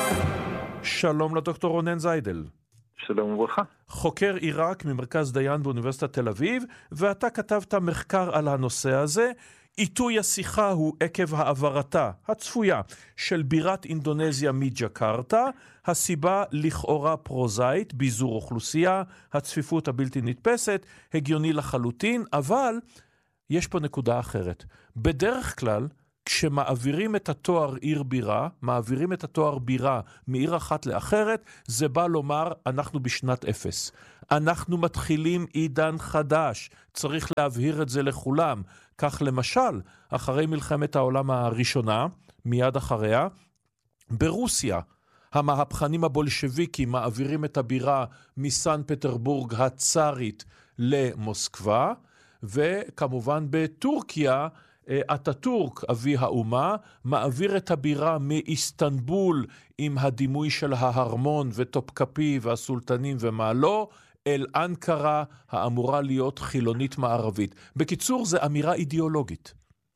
שלום לדוקטור רונן זיידל. שלום וברכה. חוקר עיראק ממרכז דיין באוניברסיטת תל אביב, ואתה כתבת מחקר על הנושא הזה. עיתוי השיחה הוא עקב העברתה הצפויה של בירת אינדונזיה מג'קרטה, הסיבה לכאורה פרוזאית, ביזור אוכלוסייה, הצפיפות הבלתי נתפסת, הגיוני לחלוטין, אבל יש פה נקודה אחרת. בדרך כלל, כשמעבירים את התואר עיר בירה, מעבירים את התואר בירה מעיר אחת לאחרת, זה בא לומר, אנחנו בשנת אפס. אנחנו מתחילים עידן חדש. צריך להבהיר את זה לכולם. כך למשל, אחרי מלחמת העולם הראשונה, מיד אחריה, ברוסיה, המהפכנים הבולשביקים מעבירים את הבירה מסן פטרבורג הצארית למוסקבה, וכמובן בטורקיה, אטאטורק, אבי האומה, מעביר את הבירה מאיסטנבול עם הדימוי של ההרמון וטופקפי והסולטנים ומה לא, אל אנקרה האמורה להיות חילונית מערבית. בקיצור, זה אמירה אידיאולוגית.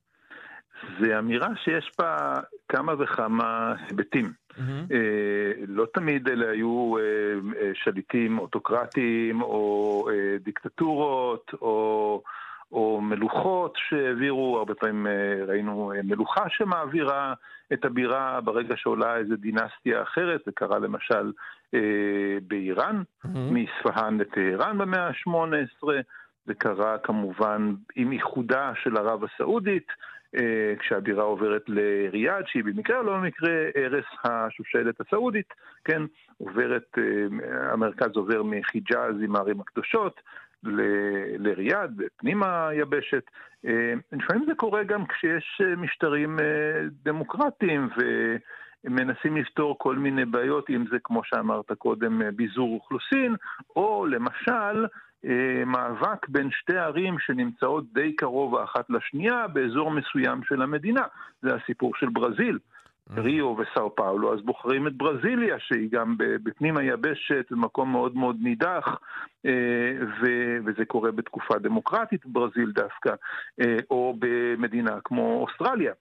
זה אמירה שיש בה כמה וכמה היבטים. לא תמיד אלה היו שליטים אוטוקרטיים או דיקטטורות או מלוכות שהעבירו, הרבה פעמים ראינו מלוכה שמעבירה את הבירה ברגע שעולה איזו דינסטיה אחרת. זה קרה למשל באיראן, מספהאן לטהרן במאה ה-18, זה קרה כמובן עם איחודה של ערב הסעודית, כשהבירה עוברת לריאד, שהיא במקרה או לא במקרה ערש השושלת הסעודית, כן, המרכז עובר מחיג'אז עם הערים הקדושות, לריאד, פנימה היבשת. לפעמים זה קורה גם כשיש משטרים דמוקרטיים ומנסים לפתור כל מיני בעיות, אם זה כמו שאמרת קודם ביזור אוכלוסין, או למשל מאבק בין שתי ערים שנמצאות די קרוב האחת לשנייה באזור מסוים של המדינה. זה הסיפור של ברזיל. ריו וסאו פאולו, אז בוחרים את ברזיליה, שהיא גם בפנים היבשת, במקום מאוד מאוד נידח, וזה קורה בתקופה דמוקרטית ברזיל דווקא, או במדינה כמו אוסטרליה,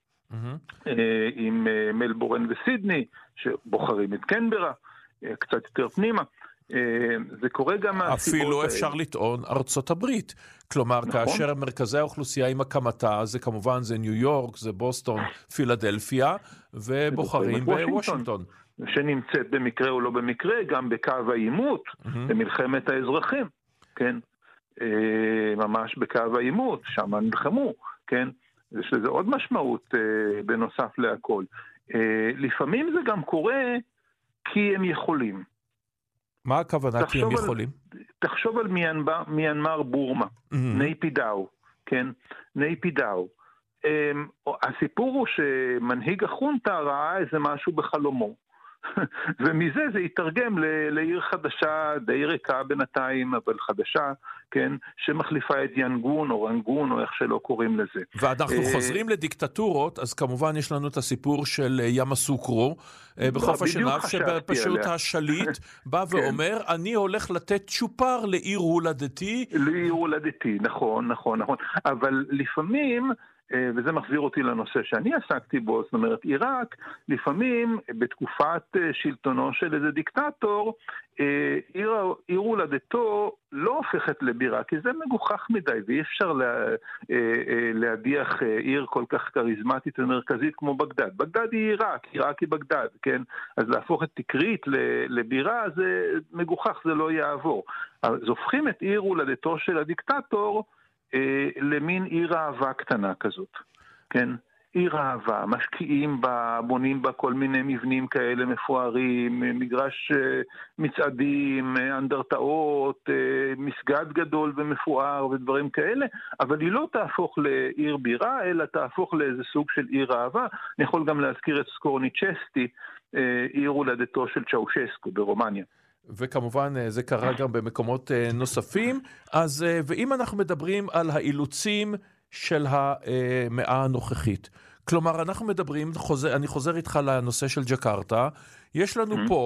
עם מלבורן וסידני, שבוחרים את קנברה, קצת יותר פנימה. זה קורה גם אפילו אפשר לטעון ארצות הברית. כלומר, כאשר מרכזי האוכלוסייה עם הקמתה, זה כמובן זה ניו יורק, זה בוסטון, פילדלפיה, ובוחרים בוושינגטון. שנמצאת במקרה או לא במקרה, גם בקו העימות, במלחמת האזרחים, כן? ממש בקו העימות, שם נלחמו, כן? יש לזה עוד משמעות בנוסף להכל. לפעמים זה גם קורה כי הם יכולים. מה הכוונה כי הם יכולים? תחשוב על מיינמר בורמה, נייפידאו, כן? נייפידאו. הסיפור הוא שמנהיג החונטה ראה איזה משהו בחלומו. ומזה זה יתרגם לעיר חדשה, די ריקה בינתיים, אבל חדשה, כן, שמחליפה את ינגון או רנגון או איך שלא קוראים לזה. ואנחנו חוזרים לדיקטטורות, אז כמובן יש לנו את הסיפור של ימסוקרו, בחוף השנהב, שפשוט השליט בא ואומר, אני הולך לתת צ'ופר לעיר הולדתי. לעיר הולדתי, נכון, נכון, נכון. אבל לפעמים, וזה מחזיר אותי לנושא שאני עסקתי בו, זאת אומרת, עיראק, לפעמים בתקופת שלטונו של איזה דיקטטור, עיר הולדתו לא הופכת לבירה, כי זה מגוחך מדי, ואי אפשר להדיח עיר כל כך כריזמטית ומרכזית כמו בגדד. בגדד היא עיראק, עיראק היא בגדד, כן? אז להפוך את תקרית לבירה, זה מגוחך, זה לא יעבור. אז הופכים את עיר הולדתו של הדיקטטור, למין עיר אהבה קטנה כזאת, כן? עיר אהבה, משקיעים בה, בונים בה כל מיני מבנים כאלה מפוארים, מגרש מצעדים, אנדרטאות, מסגד גדול ומפואר ודברים כאלה, אבל היא לא תהפוך לעיר בירה, אלא תהפוך לאיזה סוג של עיר אהבה. אני יכול גם להזכיר את סקורניצ'סטי, עיר הולדתו של צ'אושסקו ברומניה. וכמובן זה קרה גם במקומות נוספים. אז ואם אנחנו מדברים על האילוצים של המאה הנוכחית, כלומר אנחנו מדברים, אני חוזר איתך לנושא של ג'קרטה, יש לנו פה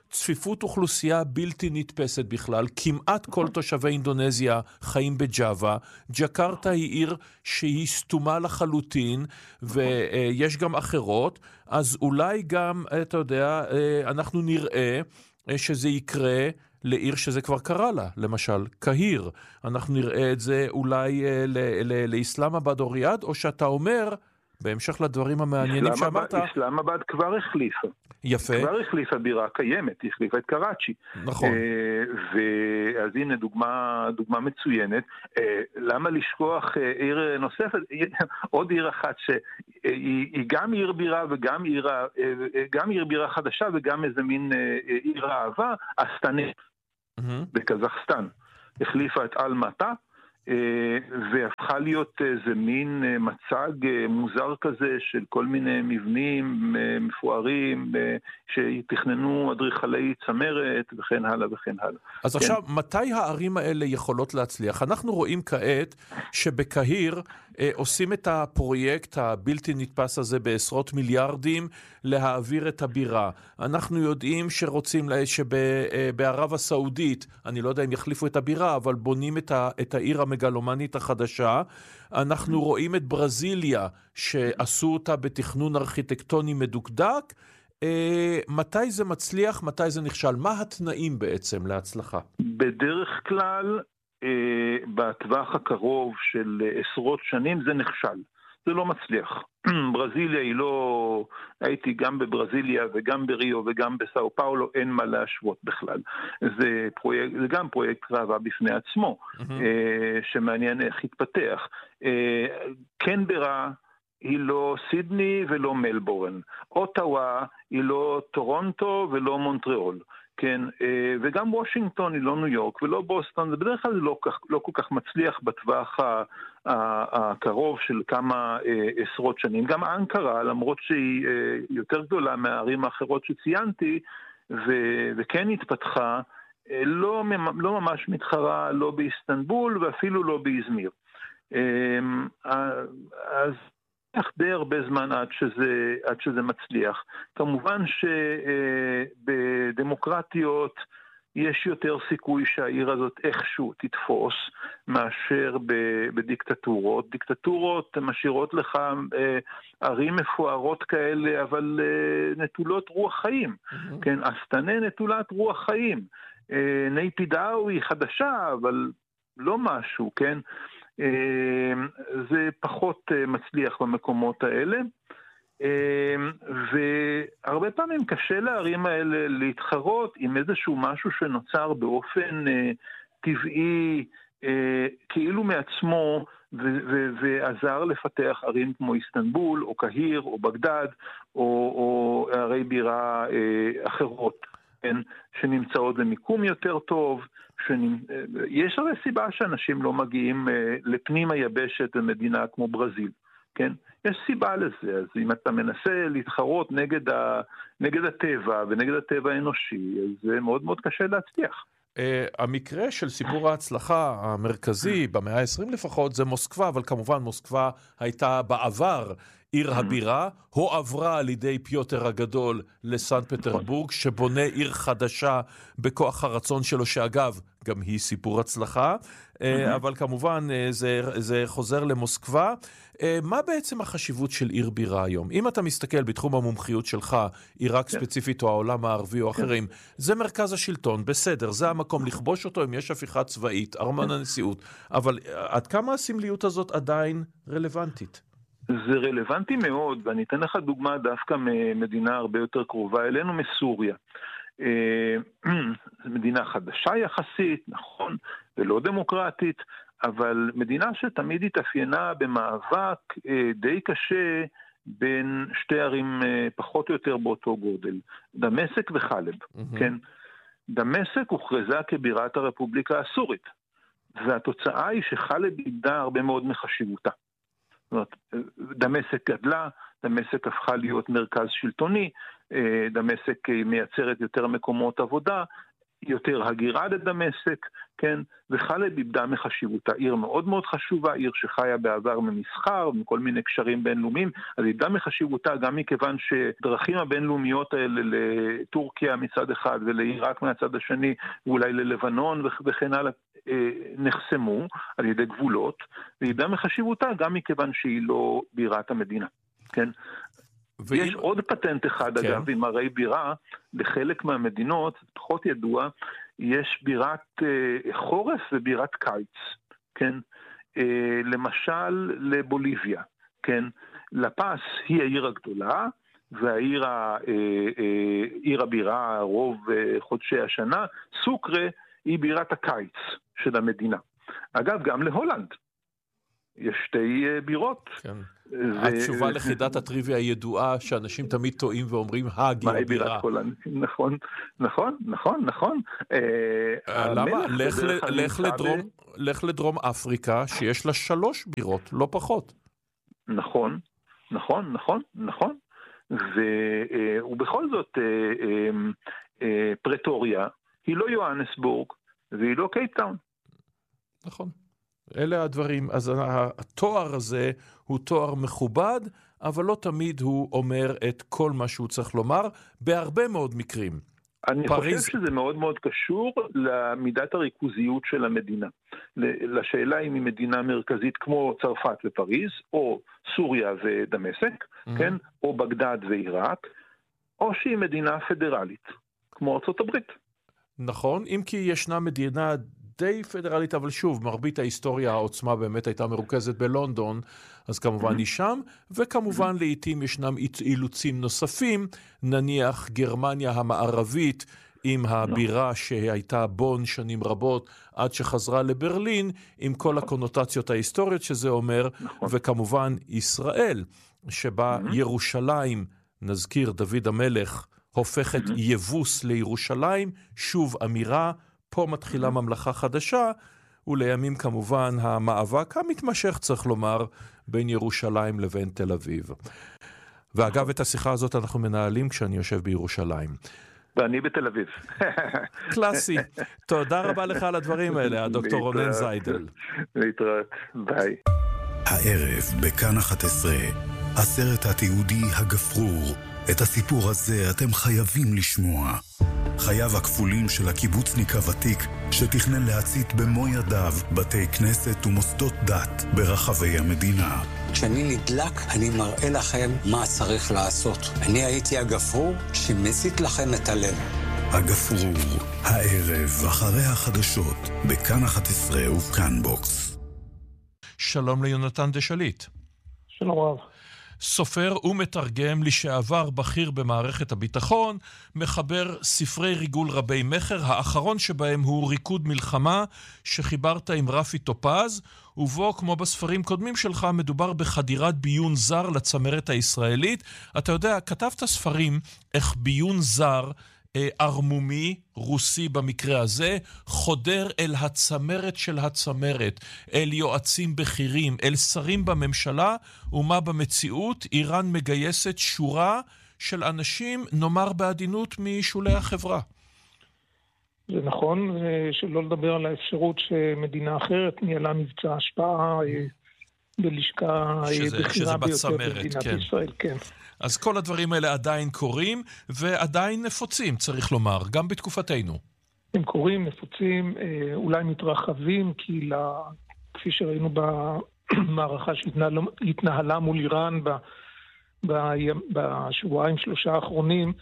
צפיפות אוכלוסייה בלתי נתפסת בכלל. כמעט כל תושבי אינדונזיה חיים בג'אווה. ג'קרטה היא עיר שהיא סתומה לחלוטין, ויש גם אחרות. אז אולי גם, אתה יודע, אנחנו נראה שזה יקרה לעיר שזה כבר קרה לה, למשל, קהיר. אנחנו נראה את זה אולי לאסלאמבאד או ריאד, או שאתה אומר, בהמשך לדברים המעניינים שאמרת... אסלאמבאד כבר החליפה. יפה. כבר החליפה בירה קיימת, החליפה את קראצ'י. נכון. ואז הנה דוגמה מצוינת. למה לשכוח עיר נוספת? עוד עיר אחת שהיא גם עיר בירה וגם עיר בירה חדשה וגם איזה מין עיר אהבה, אסטנה, בקזחסטן. החליפה את אלמטה, והפכה להיות איזה מין מצג מוזר כזה של כל מיני מבנים מפוארים שתכננו אדריכלי צמרת וכן הלאה וכן הלאה. אז עכשיו, מתי הערים האלה יכולות להצליח? אנחנו רואים כעת שבקהיר עושים את הפרויקט הבלתי נתפס הזה בעשרות מיליארדים להעביר את הבירה. אנחנו יודעים שרוצים שבערב הסעודית, אני לא יודע אם יחליפו את הבירה, אבל בונים את העיר המגלומנית החדשה. אנחנו רואים את ברזיליה שעשו אותה בתכנון ארכיטקטוני מדוקדק. מתי זה מצליח, מתי זה נכשל? מה התנאים בעצם להצלחה? בדרך כלל, בטווח הקרוב של עשרות שנים זה נכשל. זה לא מצליח. ברזיליה היא לא... הייתי גם בברזיליה וגם בריו וגם בסאו פאולו, אין מה להשוות בכלל. זה גם פרויקט ראווה בפני עצמו, שמעניין איך התפתח. קנברה היא לא סידני ולא מלבורן. אוטאווה היא לא טורונטו ולא מונטריאול. כן, וגם וושינגטון היא לא ניו יורק ולא בוסטון, זה בדרך כלל לא כל כך מצליח בטווח הקרוב של כמה עשרות שנים. גם אנקרה, למרות שהיא יותר גדולה מהערים האחרות שציינתי, וכן התפתחה, לא ממש מתחרה לא באיסטנבול ואפילו לא באזמיר. אז די הרבה זמן עד שזה מצליח. כמובן שבדמוקרטיות יש יותר סיכוי שהעיר הזאת איכשהו תתפוס מאשר בדיקטטורות. דיקטטורות משאירות לך ערים מפוארות כאלה, אבל נטולות רוח חיים. כן, אסטנה נטולת רוח חיים. נייפידאו היא חדשה, אבל לא משהו, כן? זה פחות מצליח במקומות האלה, והרבה פעמים קשה לערים האלה להתחרות עם איזשהו משהו שנוצר באופן טבעי, כאילו מעצמו, ועזר לפתח ערים כמו איסטנבול, או קהיר, או בגדד, או ערי בירה אחרות, כן? שנמצאות במיקום יותר טוב. יש הרי סיבה שאנשים לא מגיעים לפנים היבשת במדינה כמו ברזיל, כן? יש סיבה לזה. אז אם אתה מנסה להתחרות נגד הטבע ונגד הטבע האנושי, אז זה מאוד מאוד קשה להצליח. המקרה של סיפור ההצלחה המרכזי במאה ה-20 לפחות זה מוסקבה, אבל כמובן מוסקבה הייתה בעבר עיר הבירה, הועברה על ידי פיוטר הגדול לסן פטרבורג, שבונה עיר חדשה בכוח הרצון שלו, שאגב, גם היא סיפור הצלחה, אבל כמובן זה חוזר למוסקבה. מה בעצם החשיבות של עיר בירה היום? אם אתה מסתכל בתחום המומחיות שלך, עיראק ספציפית או העולם הערבי או אחרים, זה מרכז השלטון, בסדר, זה המקום לכבוש אותו אם יש הפיכה צבאית, ארמון הנשיאות, אבל עד כמה הסמליות הזאת עדיין רלוונטית? זה רלוונטי מאוד, ואני אתן לך דוגמה דווקא ממדינה הרבה יותר קרובה אלינו, מסוריה. זו מדינה חדשה יחסית, נכון, ולא דמוקרטית, אבל מדינה שתמיד התאפיינה במאבק די קשה בין שתי ערים פחות או יותר באותו גודל, דמשק וחלב, כן? דמשק הוכרזה כבירת הרפובליקה הסורית, והתוצאה היא שחלב איבדה הרבה מאוד מחשיבותה. זאת אומרת, דמשק גדלה, דמשק הפכה להיות מרכז שלטוני, דמשק מייצרת יותר מקומות עבודה, יותר הגירה לדמשק, כן, וחלב איבדה מחשיבותה. עיר מאוד מאוד חשובה, עיר שחיה בעבר ממסחר, מכל מיני קשרים בינלאומיים, אז איבדה מחשיבותה גם מכיוון שדרכים הבינלאומיות האלה לטורקיה מצד אחד ולעיראק מהצד השני, ואולי ללבנון וכן הלאה, נחסמו על ידי גבולות, ואיבדה מחשיבותה גם מכיוון שהיא לא בירת המדינה, כן? יש עוד פטנט אחד, כן. אגב, עם ערי בירה, בחלק מהמדינות, פחות ידוע, יש בירת חורף ובירת קיץ, כן? למשל לבוליביה, כן? לפס היא העיר הגדולה, והעיר הבירה רוב חודשי השנה, סוקרה היא בירת הקיץ של המדינה. אגב, גם להולנד יש שתי בירות. כן. התשובה לחידת הטריוויה הידועה שאנשים תמיד טועים ואומרים הגירה בירה. נכון. למה? לך לדרום אפריקה שיש לה 3 בירות, לא פחות. נכון. ובכל זאת פרטוריה היא לא יוהנסבורג והיא לא קייפטאון. נכון. אלה הדברים. אז התואר הזה הוא תואר מכובד, אבל לא תמיד הוא אומר את כל מה שהוא צריך לומר, בהרבה מאוד מקרים. אני חושב שזה מאוד מאוד קשור למידת הריכוזיות של המדינה. לשאלה אם היא מדינה מרכזית כמו צרפת ופריז, או סוריה ודמשק, כן? או בגדד ועיראק, או שהיא מדינה פדרלית, כמו ארצות הברית. נכון, אם כי ישנה מדינה די פדרלית, אבל שוב, מרבית ההיסטוריה, העוצמה באמת הייתה מרוכזת בלונדון, אז כמובן היא שם, וכמובן לעתים ישנם אילוצים נוספים, נניח גרמניה המערבית, עם הבירה שהייתה בון שנים רבות, עד שחזרה לברלין, עם כל הקונוטציות ההיסטוריות שזה אומר, וכמובן ישראל, שבה ירושלים, נזכיר דוד המלך, הופכת יבוס לירושלים, שוב אמירה, פה מתחילה ממלכה חדשה, ולימים כמובן המאבק המתמשך צריך לומר, בין ירושלים לבין תל אביב. ואגב, את השיחה הזאת אנחנו מנהלים כשאני יושב בירושלים. ואני בתל אביב. קלאסי. תודה רבה לך על הדברים האלה, הדוקטור רונן זיידל. להתראות, ביי. הערב בכאן 11, הסרט התיעודי הגפרור. את הסיפור הזה אתם חייבים לשמוע. חייו הכפולים של הקיבוצניק הוותיק שתכנן להצית במו ידיו בתי כנסת ומוסדות דת ברחבי המדינה. כשאני נדלק, אני מראה לכם מה צריך לעשות. אני הייתי הגפרור שמסית לכם את הלב. הגפרור, הערב אחרי החדשות, בכאן 11 ובכאן בוקס. שלום ליונתן דשליט. שלום רב. סופר ומתרגם לשעבר בכיר במערכת הביטחון, מחבר ספרי ריגול רבי מחר, האחרון שבהם הוא ריקוד מלחמה שחיברת עם רפי טופז, ובו כמו בספרים קודמים שלך מדובר בחדירת ביון זר לצמרת הישראלית. אתה יודע, כתבת ספרים איך ביון זר ארמומי, רוסי במקרה הזה, חודר אל הצמרת של הצמרת, אל יועצים בכירים, אל שרים בממשלה, ומה במציאות איראן מגייסת שורה של אנשים, נאמר בעדינות, משולי החברה. זה נכון, שלא לדבר על האפשרות שמדינה אחרת ניהלה מבצע השפעה בלשכה בכירה ביותר במדינת ישראל, כן. אז כל הדברים האלה עדיין קורים, ועדיין נפוצים, צריך לומר, גם בתקופתנו. הם קורים, נפוצים, אולי מתרחבים, כי כפי שראינו במערכה שהתנהלה מול איראן בשבועיים 3 האחרונים,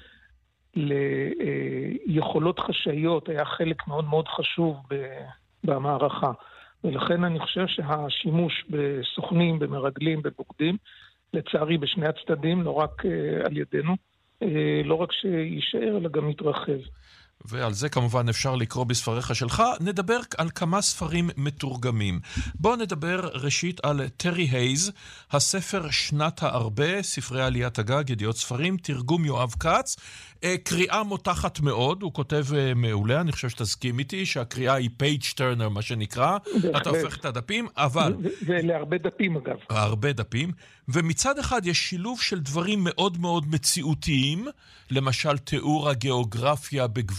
ליכולות חשאיות היה חלק מאוד מאוד חשוב במערכה. ולכן אני חושב שהשימוש בסוכנים, במרגלים, בבוגדים, לצערי בשני הצדדים, לא רק על ידינו, לא רק שישאר, אלא גם יתרחב. ועל זה כמובן אפשר לקרוא בספריך שלך. נדבר על כמה ספרים מתורגמים. בואו נדבר ראשית על טרי הייז, הספר שנת הרבה, ספרי עליית הגג, ידיעות ספרים, תרגום יואב כץ, קריאה מותחת מאוד, הוא כותב מעולה, אני חושב שתסכים איתי, שהקריאה היא פייג' טרנר, מה שנקרא, אתה הופך את הדפים, אבל... ולהרבה דפים אגב. הרבה דפים, ומצד אחד יש שילוב של דברים מאוד מאוד מציאותיים, למשל תיאור הגיאוגרפיה בגבול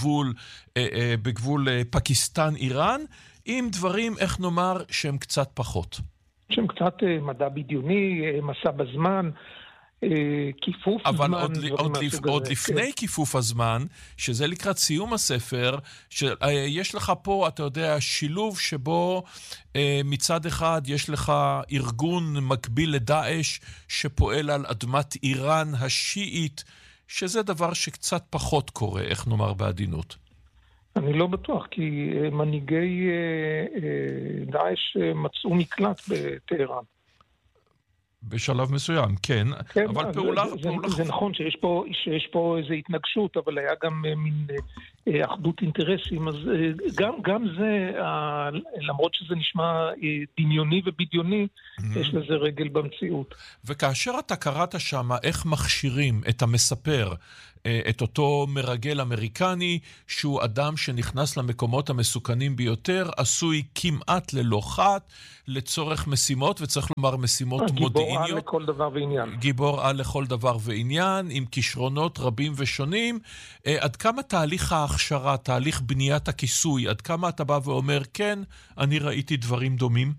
בגבול פקיסטן-איראן, עם דברים, איך נאמר, שהם קצת פחות. שהם קצת מדע בדיוני, מסע בזמן, כיפוף אבל זמן. אבל עוד לפני כיפוף הזמן, שזה לקראת סיום הספר, יש לך פה, אתה יודע, שילוב שבו מצד אחד יש לך ארגון מקביל לדאעש שפועל על אדמת איראן השיעית, שזה דבר שקצת פחות קורה, איך נאמר בעדינות. אני לא בטוח, כי מנהיגי דאעש מצאו מקלט בטהרן. בשלב מסוים, כן, אבל פעולה... זה נכון שיש פה איזו התנגשות, אבל היה גם מין אחדות אינטרסים, אז גם זה, למרות שזה נשמע דמיוני ובדיוני, יש לזה רגל במציאות. וכאשר אתה קראת שם איך מכשירים את המספר, את אותו מרגל אמריקני, שהוא אדם שנכנס למקומות המסוכנים ביותר, עשוי כמעט ללא חת, לצורך משימות, וצריך לומר משימות מודיעיניות. גיבור על לכל דבר ועניין. גיבור על לכל דבר ועניין, עם כישרונות רבים ושונים. עד כמה תהליך ההכשרה, תהליך בניית הכיסוי, עד כמה אתה בא ואומר, כן, אני ראיתי דברים דומים?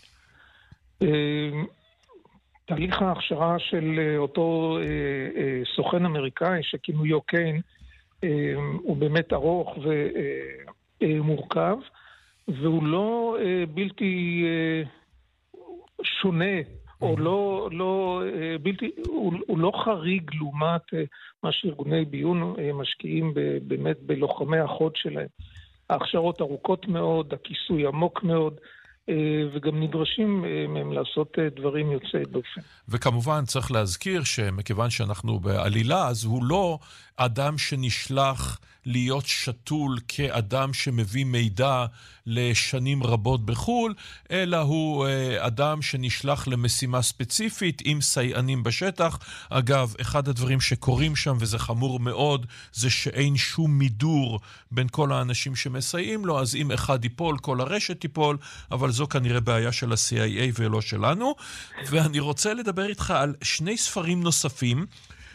תהליך ההכשרה של אותו סוכן אמריקאי שכינויו קיין הוא באמת ארוך ומורכב, והוא לא בלתי שונה, או הוא לא חריג לעומת מה שארגוני ביון משקיעים באמת בלוחמי החוד שלהם. ההכשרות ארוכות מאוד, הכיסוי עמוק מאוד, וגם נדרשים מהם לעשות דברים יוצאי דופן. וכמובן צריך להזכיר שמכיוון שאנחנו בעלילה, אז הוא לא אדם שנשלח להיות שתול כאדם שמביא מידע לשנים רבות בחול, אלא הוא אדם שנשלח למשימה ספציפית עם סייענים בשטח. אגב, אחד הדברים שקורים שם, וזה חמור מאוד, זה שאין שום מידור בין כל האנשים שמסייעים לו, אז אם אחד ייפול, כל הרשת ייפול, אבל זו כנראה בעיה של ה-CIA ולא שלנו. ואני רוצה לדבר איתך על שני ספרים נוספים,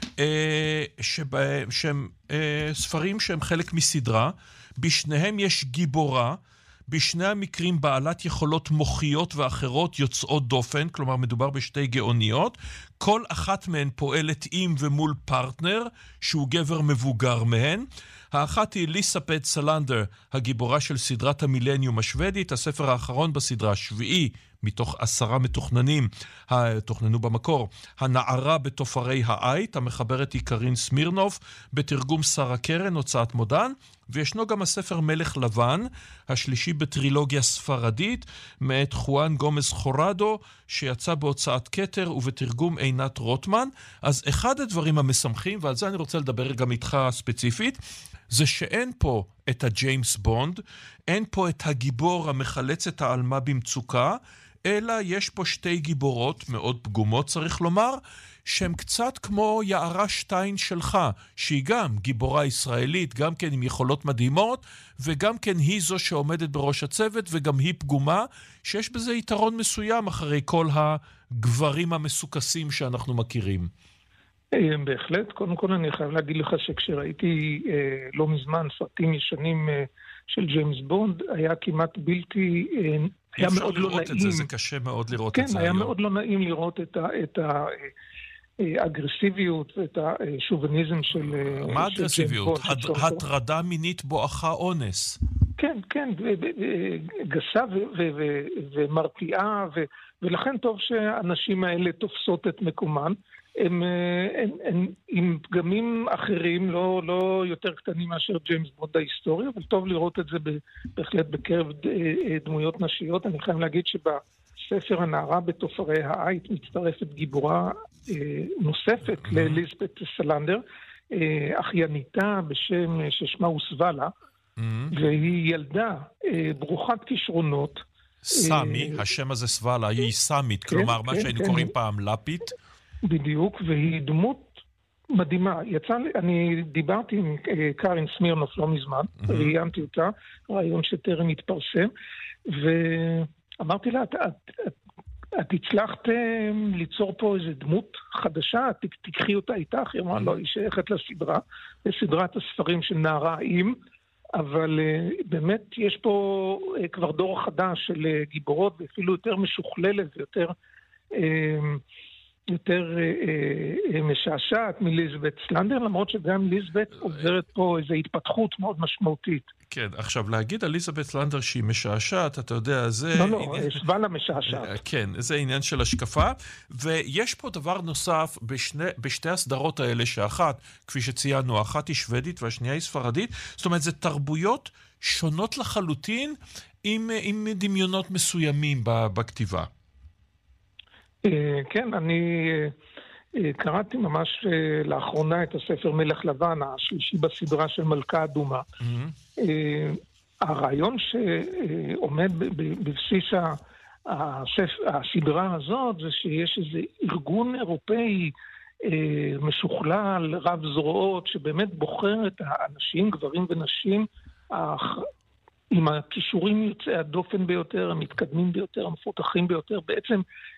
שהם ספרים שהם חלק מסדרה. בשניהם יש גיבורה, בשני המקרים בעלת יכולות מוחיות ואחרות יוצאות דופן, כלומר מדובר בשתי גאוניות, כל אחת מהן פועלת עם ומול פרטנר שהוא גבר מבוגר מהן. האחת היא ליסבט סלנדר, הגיבורה של סדרת המילניום השוודית, הספר האחרון בסדרה, השביעי מתוך 10 מתוכננים, תוכננו במקור, הנערה בתופרי העית, המחברת היא קרין סמירנוף, בתרגום שרה קרן, הוצאת מודן, וישנו גם הספר מלך לבן, השלישי בטרילוגיה ספרדית, מאת חואן גומז חורדו, שיצא בהוצאת כתר ובתרגום עינת רוטמן. אז אחד הדברים המשמחים, ועל זה אני רוצה לדבר גם איתך ספציפית, זה שאין פה את הג'יימס בונד, אין פה את הגיבור המחלץ את העלמה במצוקה, אלא יש פה שתי גיבורות מאוד פגומות, צריך לומר, שהן קצת כמו יערה שטיין שלך, שהיא גם גיבורה ישראלית, גם כן עם יכולות מדהימות, וגם כן היא זו שעומדת בראש הצוות, וגם היא פגומה, שיש בזה יתרון מסוים אחרי כל הגברים המסוכסים שאנחנו מכירים. בהחלט. קודם כל אני חייב להגיד לך שכשראיתי לא מזמן סרטים ישנים של ג'יימס בונד, היה כמעט בלתי... היה מאוד לא נעים. את זה, זה קשה מאוד לראות כן, את זה היה היום. מאוד לא נעים לראות את האגרסיביות ואת השוביניזם של... מה אגרסיביות? הטרדה מינית בואכה אונס. כן, כן, גסה ומרתיעה, ולכן טוב שהאנשים האלה תופסות את מקומן. הם עם פגמים אחרים, לא יותר קטנים מאשר ג'יימס בונד ההיסטורי, אבל טוב לראות את זה בהחלט בקרב דמויות נשיות. אני חייב להגיד שבספר הנערה בתופרי העית מצטרפת גיבורה נוספת לליסבט סלנדר, אחייניתה בשם ששמה וסבלה, והיא ילדה ברוכת כישרונות. סמי, השם הזה סבלה, היא סמית, כלומר מה שהיינו קוראים פעם לפית. בדיוק, והיא דמות מדהימה. אני דיברתי עם קרין סמירנוף לא מזמן, ראיינתי אותה, רעיון שטרם התפרסם, ואמרתי לה, את הצלחת ליצור פה איזו דמות חדשה, תקחי אותה איתך, היא אמרה, לא, היא שייכת לסדרה, לסדרת הספרים של נערה עם, אבל באמת יש פה כבר דור חדש של גיבורות, ואפילו יותר משוכללת ויותר משעשעת מליזבט סלנדר, למרות שגם ליזבט עוברת פה איזו התפתחות מאוד משמעותית. כן, עכשיו להגיד על ליזבט סלנדר שהיא משעשעת, אתה יודע, זה... לא, שווה לה משעשעת. כן, זה עניין של השקפה, ויש פה דבר נוסף בשתי הסדרות האלה, שאחת, כפי שציינו, אחת היא שוודית והשנייה היא ספרדית, זאת אומרת, זה תרבויות שונות לחלוטין עם דמיונות מסוימים בכתיבה. כן, אני קראתי ממש לאחרונה את הספר מלך לבן, השלישי בסדרה של מלכה אדומה. הרעיון שעומד בבסיס הסדרה הזאת זה שיש איזה ארגון אירופאי משוכלל, רב זרועות, שבאמת בוחר את האנשים, גברים ונשים, עם הכישורים יוצאי הדופן ביותר, המתקדמים ביותר, המפותחים ביותר, בעצם